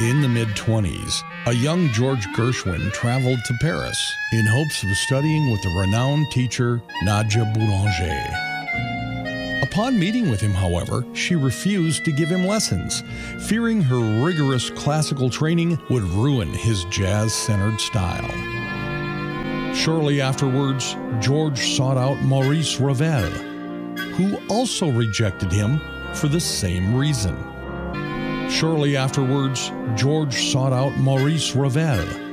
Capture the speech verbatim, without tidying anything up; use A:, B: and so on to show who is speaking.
A: In the mid-twenties, a young George Gershwin traveled to Paris in hopes of studying with the renowned teacher Nadia Boulanger. Upon meeting with him, however, she refused to give him lessons, fearing her rigorous classical training would ruin his jazz-centered style. Shortly afterwards, George sought out Maurice Ravel, who also rejected him for the same reason. Shortly afterwards, George sought out Maurice Ravel,